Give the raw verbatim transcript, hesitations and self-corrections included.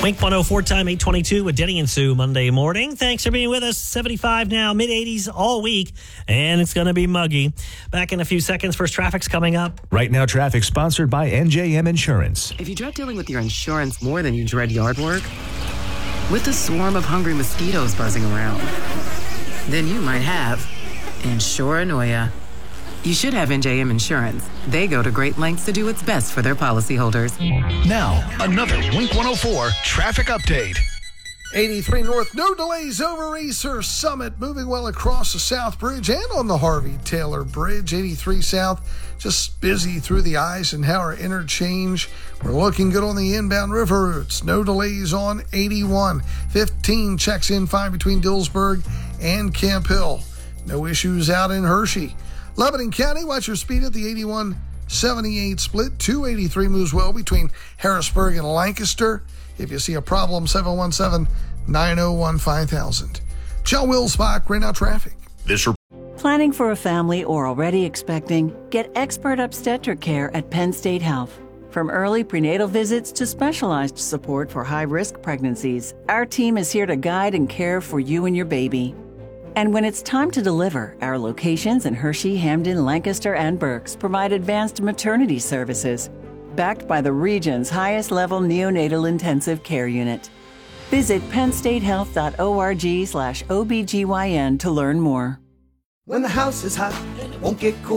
Wink one oh four time, eight twenty-two with Denny and Sue Monday morning. Thanks for being with us. seventy-five now, mid eighties all week, and it's going to be muggy. Back in a few seconds. First traffic's coming up. Right Now Traffic, sponsored by N J M Insurance. If you dread dealing with your insurance more than you dread yard work, with a swarm of hungry mosquitoes buzzing around, then you might have Insuranoia. You should have N J M Insurance. They go to great lengths to do what's best for their policyholders. Now, another Wink one oh four traffic update. eighty-three North, no delays over Acer Summit, moving well across the South Bridge and on the Harvey Taylor Bridge. eighty-three South, just busy through the Eisenhower interchange. We're looking good on the inbound river routes. No delays on eighty-one. fifteen checks in fine between Dillsburg and Camp Hill. No issues out in Hershey. Lebanon County, watch your speed at the eighty-one seventy-eight split. two eighty-three moves well between Harrisburg and Lancaster. If you see a problem, seven one seven, nine oh one, five thousand. Joe Wilsbach, Right Now Traffic. This Planning for a family or already expecting? Get expert obstetric care at Penn State Health. From early prenatal visits to specialized support for high-risk pregnancies, our team is here to guide and care for you and your baby. And when it's time to deliver, our locations in Hershey, Hamden, Lancaster, and Berks provide advanced maternity services, backed by the region's highest-level neonatal intensive care unit. Visit pennstatehealth.org slash OBGYN to learn more. When the house is hot and it won't get cool.